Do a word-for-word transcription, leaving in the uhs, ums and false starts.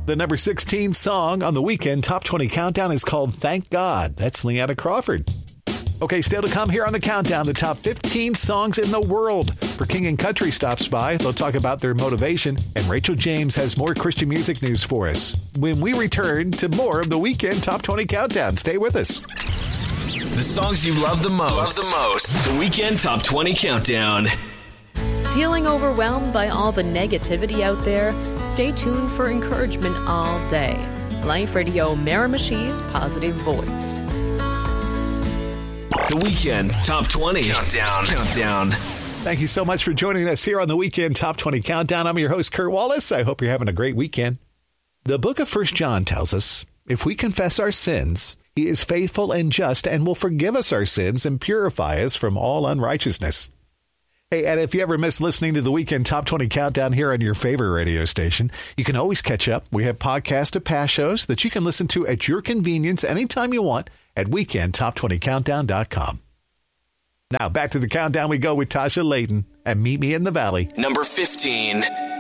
The number sixteen song on the Weekend Top twenty Countdown is called Thank God. That's Leanna Crawford. Okay, still to come here on the countdown, the top fifteen songs in the world. For King and Country stops by, they'll talk about their motivation, and Rachel James has more Christian music news for us when we return to more of the Weekend Top twenty Countdown. Stay with us. The songs you love the most. Love the most. The Weekend Top twenty Countdown. Feeling overwhelmed by all the negativity out there? Stay tuned for encouragement all day. Life Radio Miramichi's positive voice. The Weekend Top twenty Countdown. Countdown. Thank you so much for joining us here on the Weekend Top twenty Countdown. I'm your host, Kurt Wallace. I hope you're having a great weekend. The book of First John tells us, if we confess our sins, he is faithful and just and will forgive us our sins and purify us from all unrighteousness. Hey, and if you ever miss listening to the Weekend Top twenty Countdown here on your favorite radio station, you can always catch up. We have podcasts of past shows that you can listen to at your convenience anytime you want at weekend top twenty countdown dot com. Now, back to the countdown we go with Tasha Layton and Meet Me in the Valley. Number fifteen.